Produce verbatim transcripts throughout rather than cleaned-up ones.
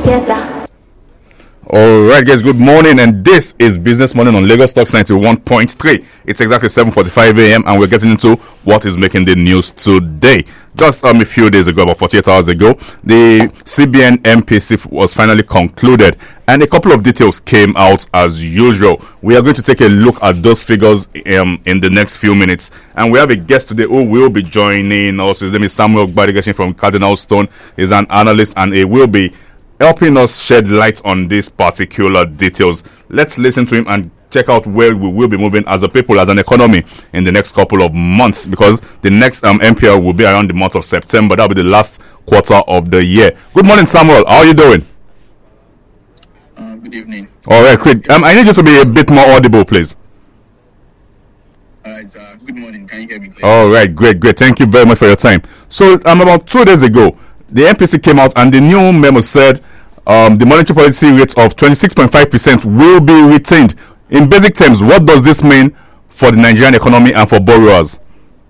together. All right, guys, good morning, and this is Business Morning on Lagos Talks ninety-one point three. It's exactly seven forty-five a.m. and we're getting into what is making the news today. Just um, a few days ago, about forty-eight hours ago, the C B N M P C was finally concluded, and a couple of details came out as usual. We are going to take a look at those figures um, in the next few minutes, and we have a guest today who will be joining us. His name is Samuel Gbadigeshin from Cardinal Stone. He's an analyst, and he will be helping us shed light on these particular details. Let's listen to him and check out where we will be moving as a people, as an economy, in the next couple of months, because the next um, M P R will be around the month of September. That'll be the last quarter of the year. Good morning, Samuel. How are you doing? Uh, good evening. All right, great. Um, I need you to be a bit more audible, please. Uh, it's, uh, good morning. Can you hear me clearly? All right, great, great. Thank you very much for your time. So, um, about two days ago, the M P C came out and the new memo said um, the monetary policy rate of twenty-six point five percent will be retained. In basic terms, what does this mean for the Nigerian economy and for borrowers?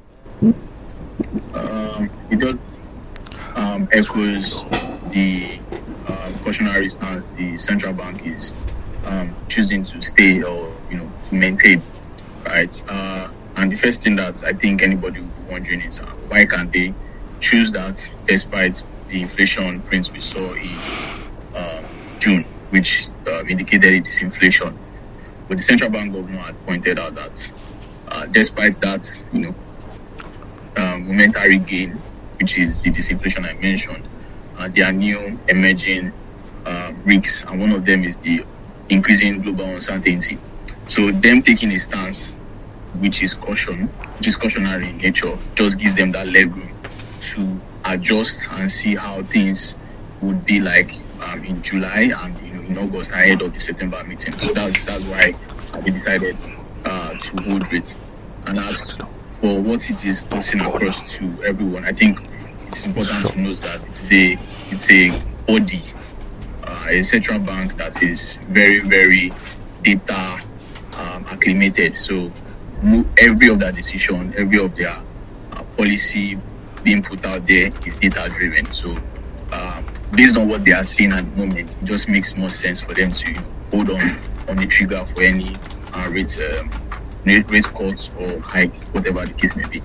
Um, it just um, echoes the uh, cautionary stance the central bank is um, choosing to stay or you know to maintain, right? Uh, and the first thing that I think anybody will be wondering is uh, why can't they choose that despite the inflation prints we saw in uh, June, which uh, indicated a disinflation. But the central bank governor had pointed out that uh, despite that, you know, um, momentary gain, which is the disinflation I mentioned, uh, there are new emerging uh, risks, and one of them is the increasing global uncertainty. So them taking a stance, which is caution, which is cautionary in nature, just gives them that legroom to adjust and see how things would be like um, in July and you know, in August ahead of the September meeting. So that's that's why we decided uh, to hold it. And as for what it is posting across to everyone, I think it's important to note that it's a it's a body, uh, a central bank that is very very data um, acclimated. So every of their decision, every of their uh, policy being put out there is data driven. So um, based on what they are seeing at the moment, it just makes more sense for them to hold on on the trigger for any uh, rate um, rate, rate cuts or hike, whatever the case may be.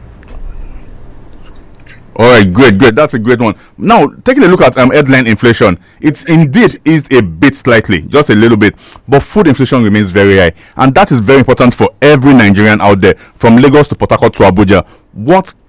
All right, great, great. That's a great one. Now, taking a look at um, headline inflation, it's indeed eased a bit slightly, just a little bit, but food inflation remains very high, and that is very important for every Nigerian out there, from Lagos to Port Harcourt to Abuja. What